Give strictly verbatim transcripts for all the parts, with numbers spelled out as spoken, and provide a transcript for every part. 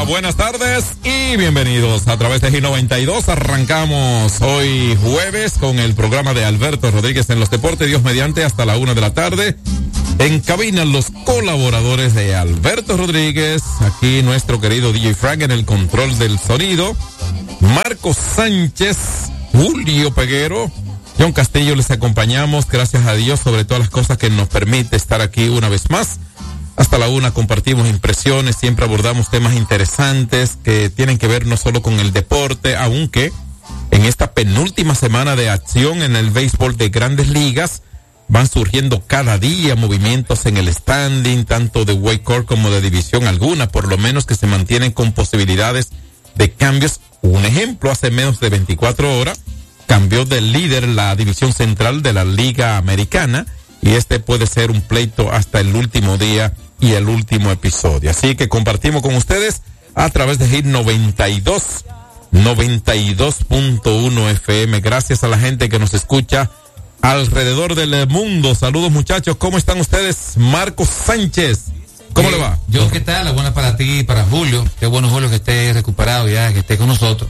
buenas tardes y bienvenidos a través de G noventa y dos. Arrancamos hoy jueves con el programa de Alberto Rodríguez en los deportes, Dios mediante, hasta la una de la tarde. En cabina los colaboradores de Alberto Rodríguez, aquí nuestro querido D J Frank en el control del sonido, Marco Sánchez, Julio Peguero, John Castillo, les acompañamos, gracias a Dios, sobre todas las cosas que nos permite estar aquí una vez más. Hasta la una compartimos impresiones, siempre abordamos temas interesantes que tienen que ver no solo con el deporte, aunque en esta penúltima semana de acción en el béisbol de Grandes Ligas van surgiendo cada día movimientos en el standing, tanto de Wake Court como de división alguna, por lo menos que se mantienen con posibilidades de cambios. Un ejemplo, hace menos de veinticuatro horas cambió de líder la división central de la Liga Americana y este puede ser un pleito hasta el último día y el último episodio. Así que compartimos con ustedes a través de Hit noventa y dos, noventa y dos punto uno F M. Gracias a la gente que nos escucha alrededor del mundo. Saludos, muchachos, ¿cómo están ustedes? Marcos Sánchez, ¿cómo eh, le va? Yo, ¿qué tal? La buena para ti y para Julio. Qué bueno, Julio, que esté recuperado ya, que esté con nosotros.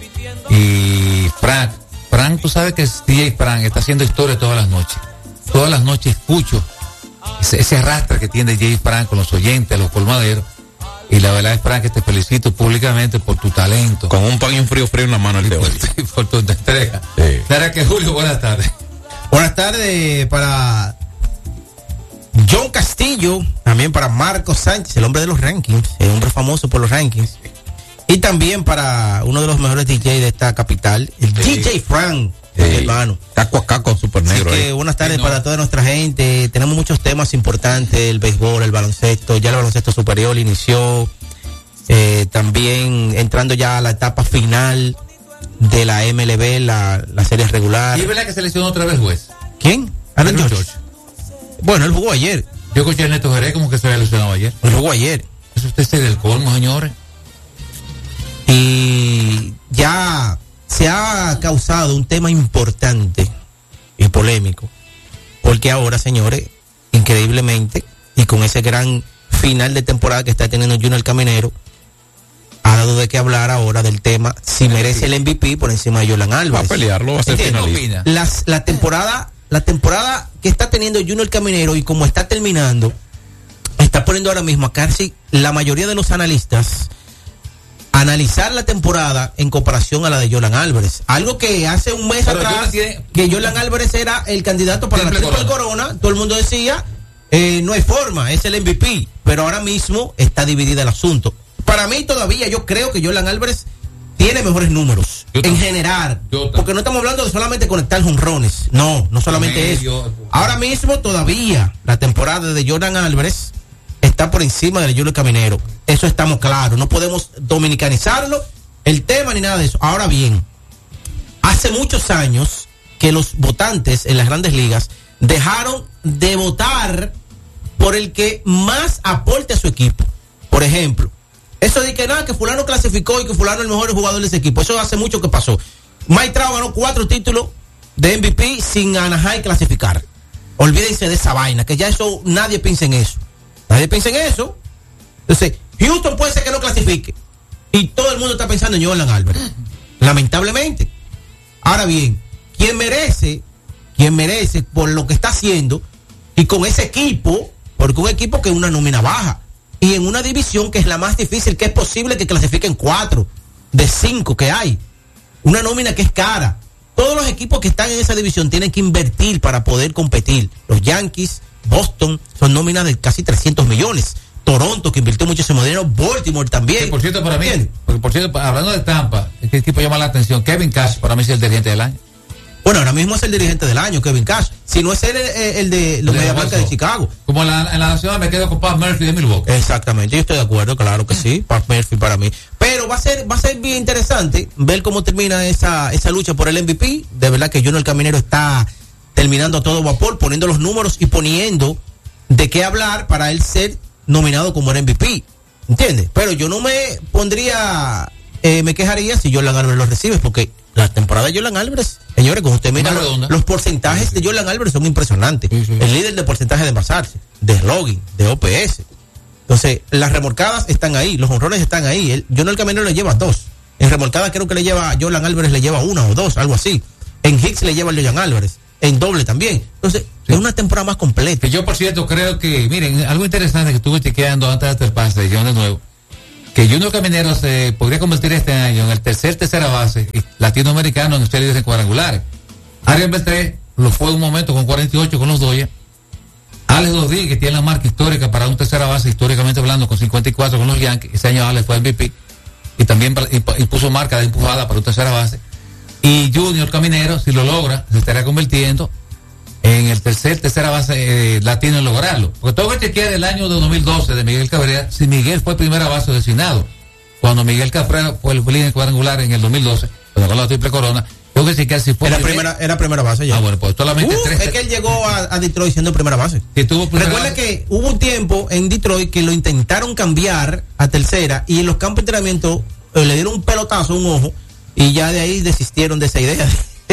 Y Frank, Frank, tú sabes que D J Frank está haciendo historia todas las noches. Todas las noches escucho ese, ese arrastre que tiene D J Frank con los oyentes, los colmaderos. Y la verdad es, Frank, que te felicito públicamente por tu talento. Con un pan y un frío frío en la mano el de hoy. Por, por tu entrega. Sí. Claro que, Julio, buenas tardes. Buenas tardes para John Castillo, también para Marco Sánchez, el hombre de los rankings, el hombre famoso por los rankings. Y también para uno de los mejores D J de esta capital, el sí. D J Frank. Sí. Hermano. Caco a caco, super negro. Así que, buenas tardes sí, no. para toda nuestra gente. Tenemos muchos temas importantes, el béisbol, el baloncesto, ya el baloncesto superior inició, eh, también entrando ya a la etapa final de la M L B, la, la serie regular. ¿Y es verdad que seleccionó otra vez juez? ¿Quién? Aaron George. George. Bueno, él jugó ayer. Yo escuché a Ernesto Jerez como que se había lesionado ayer. Él jugó ayer. Eso usted se del colmo, señores. Y ya se ha causado un tema importante y polémico, porque ahora, señores, increíblemente, y con ese gran final de temporada que está teniendo Junior Caminero, ha dado de qué hablar ahora del tema si merece el M V P por encima de Jordan Álvarez. Va a pelearlo, va a ser finalista. Las, la temporada, la temporada que está teniendo Junior Caminero y como está terminando, está poniendo ahora mismo a casi la mayoría de los analistas analizar la temporada en comparación a la de Jordan Álvarez. Algo que hace un mes Pero atrás, tiene... que Jordan Álvarez era el candidato para Triple la Triple Corona. Corona, todo el mundo decía, eh, no hay forma, es el M V P. Pero ahora mismo está dividido el asunto. Para mí todavía yo creo que Jordan Álvarez tiene mejores números yo en general. Porque no estamos hablando de solamente conectar jonrones. No, no solamente eso. Yo, ahora mismo todavía la temporada de Jordan Álvarez está por encima del Junior Caminero. Eso estamos claros. No podemos dominicanizarlo, el tema ni nada de eso. Ahora bien, hace muchos años que los votantes en las grandes ligas dejaron de votar por el que más aporte a su equipo. Por ejemplo, eso de que nada, que fulano clasificó y que fulano es el mejor jugador de ese equipo. Eso hace mucho que pasó. Mike Trout ganó cuatro títulos de M V P sin Anaheim clasificar. Olvídense de esa vaina, que ya eso, nadie piensa en eso. Nadie piensa en eso. Entonces, Houston puede ser que no clasifique. Y todo el mundo está pensando en Jordan Álvarez. Lamentablemente. Ahora bien, ¿quién merece? ¿Quién merece por lo que está haciendo? Y con ese equipo, porque un equipo que es una nómina baja. Y en una división que es la más difícil, que es posible que clasifiquen cuatro de cinco que hay. Una nómina que es cara. Todos los equipos que están en esa división tienen que invertir para poder competir. Los Yankees, Boston, son nóminas de casi trescientos millones. Toronto, que invirtió mucho ese modelo. Baltimore también. Sí, por cierto, para mí, porque por cierto, hablando de Tampa, ¿qué equipo llama la atención? Kevin Cash, para mí es el dirigente del año. Bueno, ahora mismo es el dirigente del año, Kevin Cash. Si no es él, el, el de los Media Blancas de Chicago. Como en la, en la nacional me quedo con Pat Murphy de Milwaukee. Exactamente, yo estoy de acuerdo, claro que sí. Pat Murphy para mí. Pero va a ser, va a ser bien interesante ver cómo termina esa, esa lucha por el M V P. De verdad que Junior Caminero está terminando a todo vapor, poniendo los números y poniendo de qué hablar para él ser nominado como el M V P, ¿entiendes? Pero yo no me pondría, eh, me quejaría si Jordan Álvarez lo recibe, porque la temporada de Jordan Álvarez, señores, cuando usted mira los, los porcentajes sí, sí. de Jordan Álvarez son impresionantes. Sí, sí. El líder de porcentaje de envasarse, de slogan, de O P S. Entonces, las remolcadas están ahí, los honrones están ahí. El, Junior Caminero le lleva dos. En remolcada creo que le lleva, Jordan Álvarez le lleva una o dos, algo así. En Hicks le lleva a Jordan Álvarez. En doble también. Entonces, sí. Es una temporada más completa. Que yo, por cierto, creo que, miren, algo interesante que estuve chequeando antes de hacer pase de John de nuevo, que Junior Caminero se podría convertir este año en el tercer tercera base latinoamericano en ser líderes en cuadrangulares. Ariel Beltré lo fue un momento con cuarenta y ocho con los Dodgers. Alex Rodríguez, que tiene la marca histórica para un tercera base, históricamente hablando, con cincuenta y cuatro con los Yankees. Ese año Alex fue M V P y también y, y puso marca de empujada para un tercera base. Y Junior Caminero, si lo logra, se estaría convirtiendo en el tercer tercera base eh, latino en lograrlo. Porque todo que chequea del año de dos mil doce de Miguel Cabrera, si Miguel fue primera base designado, cuando Miguel Cabrera fue el líder cuadrangular en el dos mil doce, cuando con la triple corona, tengo que chequear si fue era primera, era primera base ya. Ah, bueno, pues solamente uh, tres. Es que él llegó a, a Detroit siendo primera base. Que tuvo primera Recuerda base. que hubo un tiempo en Detroit que lo intentaron cambiar a tercera y en los campos de entrenamiento eh, le dieron un pelotazo, un ojo, y ya de ahí desistieron de esa idea.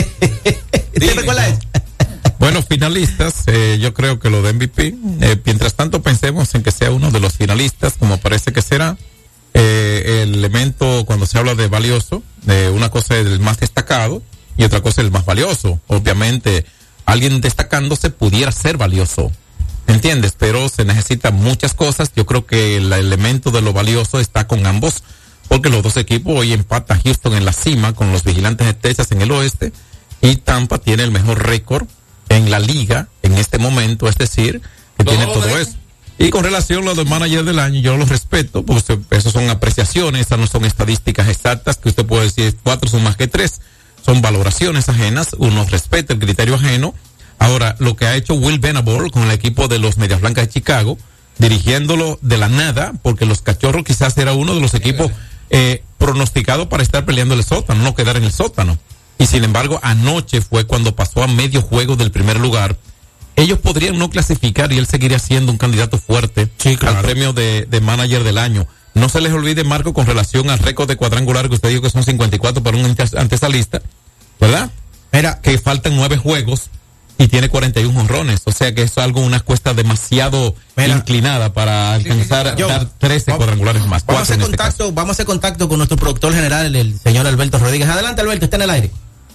¿Usted recuerda eso? Bueno, finalistas, eh, yo creo que lo de M V P, eh, mientras tanto pensemos en que sea uno de los finalistas, como parece que será, eh, el elemento cuando se habla de valioso, eh, una cosa es el más destacado y otra cosa es el más valioso. Obviamente, alguien destacándose pudiera ser valioso, ¿entiendes? Pero se necesitan muchas cosas. Yo creo que el elemento de lo valioso está con ambos, porque los dos equipos hoy empatan Houston en la cima con los Vigilantes de Texas en el oeste y Tampa tiene el mejor récord en la liga en este momento, es decir, que tiene todo eso. Y con relación a los del manager del año, yo los respeto, porque eso son apreciaciones, esas no son estadísticas exactas, que usted puede decir cuatro son más que tres, son valoraciones ajenas, uno respeta el criterio ajeno. Ahora, lo que ha hecho Will Venable con el equipo de los Medias Blancas de Chicago, dirigiéndolo de la nada, porque los Cachorros quizás era uno de los equipos eh, pronosticados para estar peleando el sótano, no quedar en el sótano. Y sin embargo, anoche fue cuando pasó a medio juego del primer lugar. Ellos podrían no clasificar y él seguiría siendo un candidato fuerte sí, claro. al premio de, de manager del año. No se les olvide, Marco, con relación al récord de cuadrangular que usted dijo que son cincuenta y cuatro para un ante, ante esa lista, ¿verdad? Era que faltan nueve juegos y tiene cuarenta y uno honrones. O sea que eso es algo, una cuesta demasiado Mira, inclinada para alcanzar, sí, sí, sí. Yo, dar trece vamos, cuadrangulares más. Vamos a hacer contacto, este vamos a hacer contacto con nuestro productor general, el señor Alberto Rodríguez. Adelante, Alberto, está en el aire.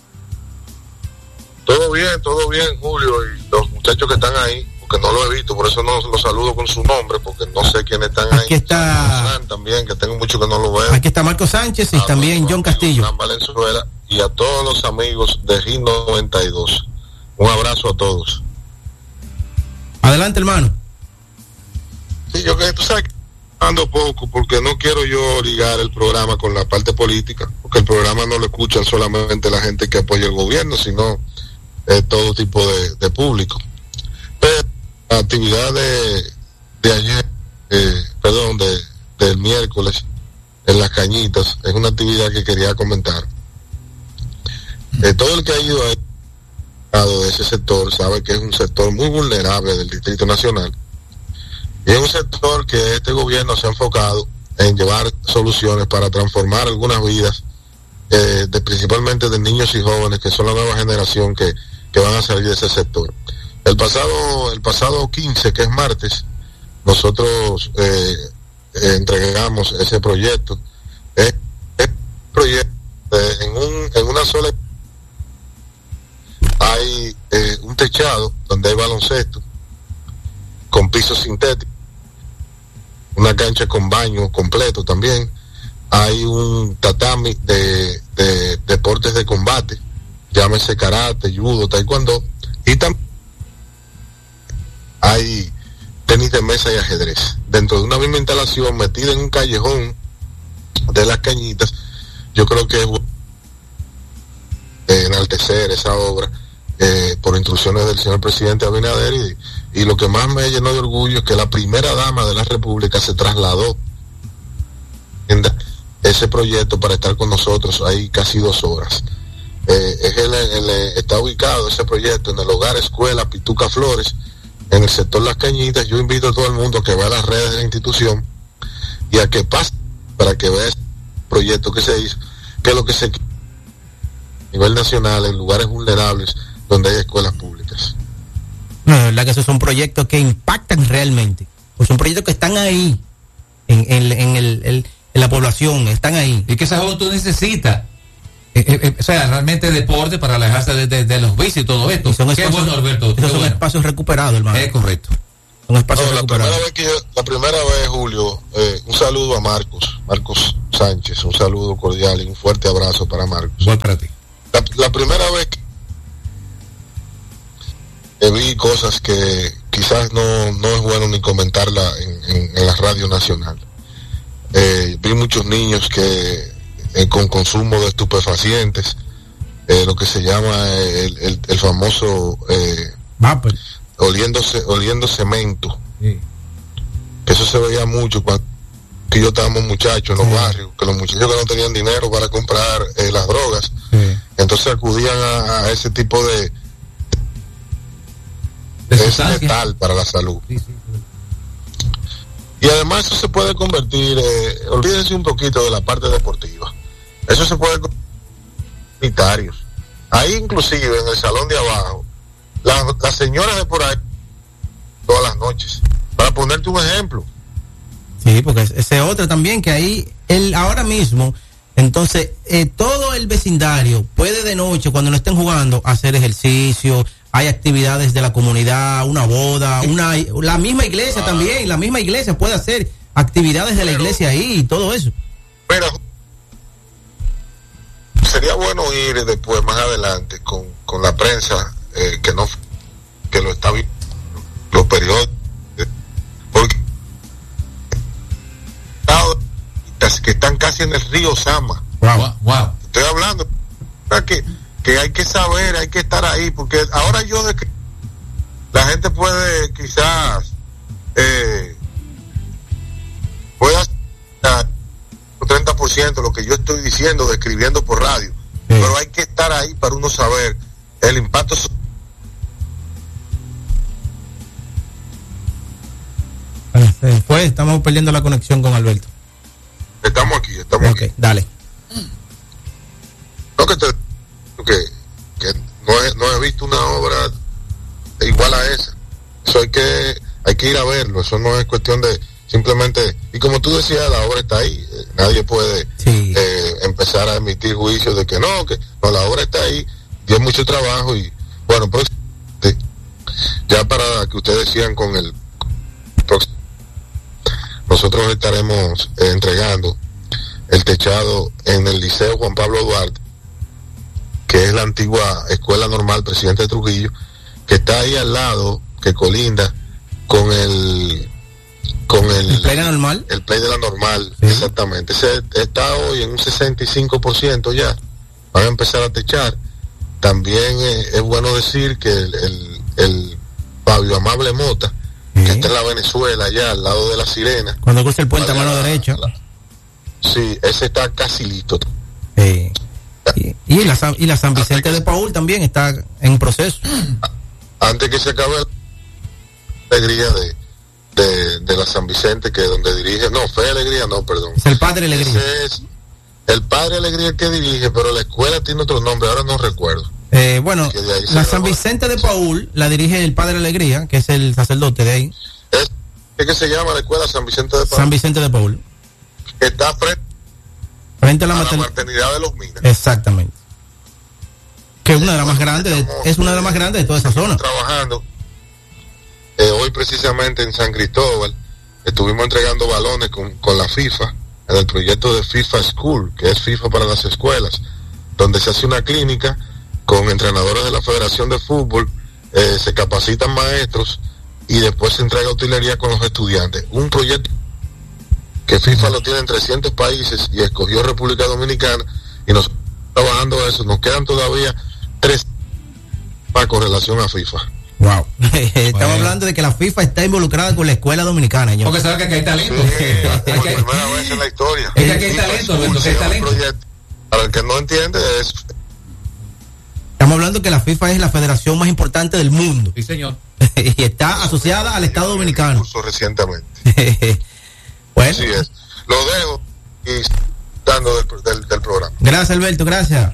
Todo bien, todo bien, Julio, y los muchachos que están ahí, porque no lo he visto, por eso no los saludo con su nombre, porque no sé quiénes están ahí. Aquí está también, que tengo mucho que no lo veo. Aquí está Marco Sánchez y a también John Castillo. Gran Valenzuela y a todos los amigos de R I noventa y dos. Un abrazo a todos. Adelante, hermano. Sí, yo que tú sabes que ando poco, porque no quiero yo ligar el programa con la parte política, porque el programa no lo escuchan solamente la gente que apoya el gobierno, sino eh, todo tipo de, de público. Pero la actividad de, de ayer, eh, perdón, de, del miércoles, en Las Cañitas, es una actividad que quería comentar. Eh, todo el que ha ido a de ese sector sabe que es un sector muy vulnerable del Distrito Nacional, y es un sector que este gobierno se ha enfocado en llevar soluciones para transformar algunas vidas, eh, de, principalmente de niños y jóvenes que son la nueva generación que, que van a salir de ese sector. El pasado el pasado quince, que es martes, nosotros eh, eh, entregamos ese proyecto. Es eh, proyecto eh, en un en una sola hay eh, un techado donde hay baloncesto con piso sintético, una cancha con baño completo también, hay un tatami de, de deportes de combate, llámese karate, judo, taekwondo, y también hay tenis de mesa y ajedrez dentro de una misma instalación metida en un callejón de Las Cañitas. Yo creo que es eh, enaltecer esa obra eh, por instrucciones del señor presidente Abinader, y, y lo que más me llenó de orgullo es que la primera dama de la República se trasladó en ese proyecto para estar con nosotros ahí casi dos horas. Eh, es el, el, el, está ubicado ese proyecto en el Hogar Escuela Pituca Flores, en el sector Las Cañitas. Yo invito a todo el mundo a que vea las redes de la institución y a que pase para que vea este proyecto que se hizo, que es lo que se quiere a nivel nacional en lugares vulnerables donde hay escuelas públicas. No, la verdad que esos son proyectos que impactan realmente, pues son proyectos que están ahí en, en, en, el, el, en la población, están ahí. Y que esa juventud necesita, eh, eh, o sea, realmente deporte para alejarse de, de, de los vicios y todo esto. Y son Qué espacios, bueno, Alberto. esos son bueno. espacios recuperados, hermano. Es correcto. Son espacios No, la recuperados. primera vez que yo- la primera vez, Julio, eh, un saludo a Marcos, Marcos Sánchez, un saludo cordial y un fuerte abrazo para Marcos. Igual para ti. La, la primera vez que eh, vi cosas que quizás no, no es bueno ni comentarla en, en, en la radio nacional. Eh, vi muchos niños que eh, con consumo de estupefacientes, eh, lo que se llama el, el, el famoso eh, Va, pues. oliendo, ce- oliendo cemento. Sí. Que eso se veía mucho cuando que yo estábamos muchachos en los Sí. barrios, que los muchachos que no tenían dinero para comprar eh, las drogas, Sí. entonces acudían a, a ese tipo de, De es sustancia. letal para la salud. Sí, sí, sí. Y además eso se puede convertir, eh, olvídense un poquito de la parte deportiva, eso se puede convertir en unitarios. Ahí inclusive en el salón de abajo, las, las señoras de por ahí, todas las noches, para ponerte un ejemplo. Sí, porque ese es otro también, que ahí, el, ahora mismo, entonces, eh, todo el vecindario puede de noche, cuando no estén jugando, hacer ejercicio, hay actividades de la comunidad, una boda, una la misma iglesia también, la misma iglesia puede hacer actividades de la iglesia ahí y todo eso. Pero sería bueno ir después, más adelante, con, con la prensa eh, que no que lo está viendo, los periódicos, eh, porque que están casi en el río Sama. Wow. Wow. Estoy hablando que, que hay que saber, hay que estar ahí, porque ahora yo de que la gente puede quizás eh, pueda treinta por ciento lo que yo estoy diciendo, describiendo por radio, sí. Pero hay que estar ahí para uno saber el impacto. Pues estamos perdiendo la conexión con Alberto. Estamos aquí, estamos Ok, aquí. dale. No, que, te, que, que no, he, no he visto una obra igual a esa. Eso hay que hay que ir a verlo. Eso no es cuestión de simplemente. Y como tú decías, la obra está ahí. Eh, nadie puede Sí. eh, empezar a emitir juicios de que no, que no, la obra está ahí. Dio mucho trabajo y bueno, pues sí, ya para que ustedes sigan con el próximo, nosotros estaremos eh, entregando el techado en el Liceo Juan Pablo Duarte, que es la antigua Escuela Normal Presidente Trujillo, que está ahí al lado, que colinda con el con el, ¿El play de la normal? el play de la normal, Sí. exactamente. Ese está hoy en un sesenta y cinco por ciento ya. Van a empezar a techar. También eh, es bueno decir que el, el, el Fabio Amable Mota, Sí. que está en la Venezuela, allá al lado de la Sirena. Cuando cruce el puente a Vaya mano la- derecha. la- sí, ese está casi listo. Sí. Y, y la San, y la San Vicente de Paul también está en proceso. Antes que se acabe la alegría de, de, de la San Vicente, que es donde dirige, no, Fe Alegría, no, perdón. Es el padre Alegría. Ese es el Padre Alegría el que dirige, pero la escuela tiene otro nombre, ahora no recuerdo. Eh, bueno, Que de ahí se la grabó. San Vicente de Paul la dirige el padre Alegría, que es el sacerdote de ahí. Es, es que se llama la escuela San Vicente de San Pablo, Vicente de Paul. que está frente Frente a la, a la mater- maternidad de los Minas. Exactamente. Que es una de las más grandes, de- es una de las más grandes de toda esa zona. Trabajando eh, hoy precisamente en San Cristóbal estuvimos entregando balones con, con la FIFA en el proyecto de FIFA School, que es FIFA para las escuelas, donde se hace una clínica con entrenadores de la Federación de Fútbol, eh, se capacitan maestros y después se entrega utilería con los estudiantes. Un proyecto que FIFA lo tiene en trescientos países y escogió República Dominicana, y nos trabajando eso. Nos quedan todavía tres para con relación a FIFA. Wow. Estamos Bueno. hablando de que la FIFA está involucrada con la escuela dominicana, señor. Porque sabe que aquí hay talento. Sí, Hay por que- primera vez en la historia. Es que aquí hay FIFA talento, School Alberto, se que hay llama el talento. proyecto. Para el que no entiende, es Estamos hablando que la FIFA es la federación más importante del mundo Sí, señor. y está asociada al Estado Dominicano. curso recientemente. Bueno, Así es. Lo dejo y dando del, del, del programa. gracias Alberto, gracias.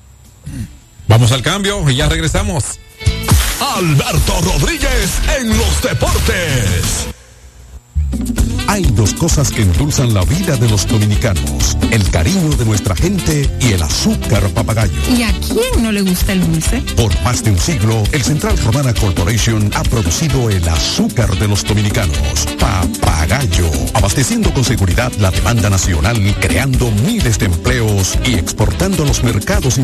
Vamos al cambio y ya regresamos. Alberto Rodríguez en los deportes. Hay dos cosas que endulzan la vida de los dominicanos: el cariño de nuestra gente y el azúcar Papagayo. ¿Y a quién no le gusta el dulce? Por más de un siglo, el Central Romana Corporation ha producido el azúcar de los dominicanos, Papagayo, abasteciendo con seguridad la demanda nacional, creando miles de empleos y exportando a los mercados